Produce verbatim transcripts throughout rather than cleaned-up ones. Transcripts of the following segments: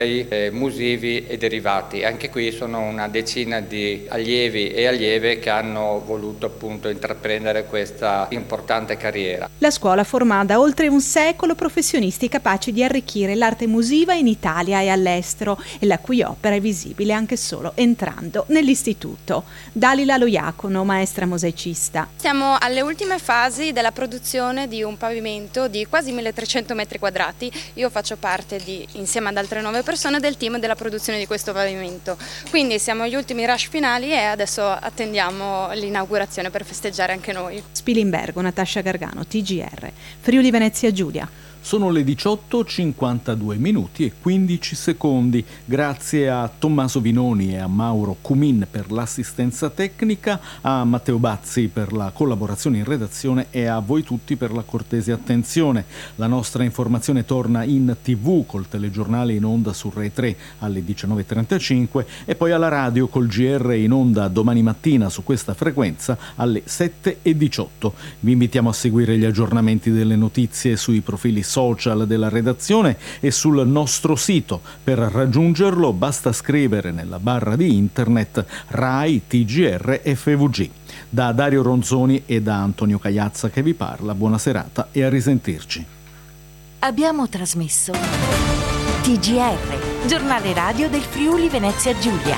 eh, musivi e derivati. Anche qui sono una decina di allievi e allieve che hanno voluto appunto intraprendere questa importante carriera. La scuola forma da oltre un secolo professionisti capaci di arricchire l'arte musiva in Italia e all'estero, e la cui opera è visibile anche solo entrando nell'istituto. Dalila Loiacono, maestra mosaicista. Siamo alle ultime fasi della produzione di un pavimento di quasi milletrecento metri quadrati. Io faccio parte di, insieme ad altre nove persone, del team della produzione di questo pavimento. Quindi siamo agli ultimi rush finali e adesso attendiamo l'inaugurazione per festeggiare anche noi. Spilimbergo, Natascia Gargano, T G R, Friuli Venezia Giulia. Sono le diciotto cinquantadue minuti e quindici secondi. Grazie a Tommaso Vinoni e a Mauro Cumin per l'assistenza tecnica, a Matteo Bazzi per la collaborazione in redazione e a voi tutti per la cortese attenzione. La nostra informazione torna in tv col telegiornale in onda su Rai tre alle diciannove e trentacinque e poi alla radio col G R in onda domani mattina su questa frequenza alle sette e diciotto. Vi invitiamo a seguire gli aggiornamenti delle notizie sui profili social della redazione e sul nostro sito. Per raggiungerlo basta scrivere nella barra di internet Rai T G R F V G. Da Dario Ronzoni e da Antonio Cagliazza che vi parla, buona serata e a risentirci. Abbiamo trasmesso T G R, giornale radio del Friuli Venezia Giulia.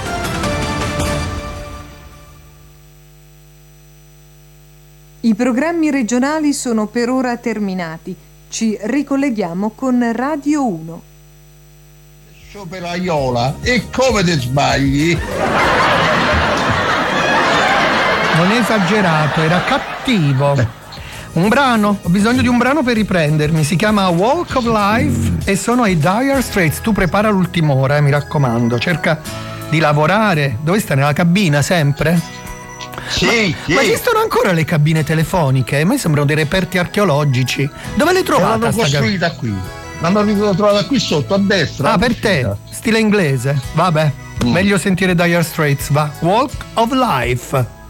I programmi regionali sono per ora terminati. Ci ricolleghiamo con Radio uno. Per Aiola, e come ti sbagli? Non è esagerato, era cattivo. Un brano, ho bisogno di un brano per riprendermi, si chiama Walk of Life e sono ai Dire Straits. Tu prepara l'ultima ora, eh, mi raccomando, cerca di lavorare. Dove sta? Nella cabina sempre? Sì, ma, sì. ma esistono ancora le cabine telefoniche? A me sembrano dei reperti archeologici. Dove l'hai trovata? L'hanno costruita gab- qui. L'hanno trovata qui sotto, a destra. Ah, per te? Stile inglese? Vabbè, mm. meglio sentire Dire Straits, va. Walk of Life.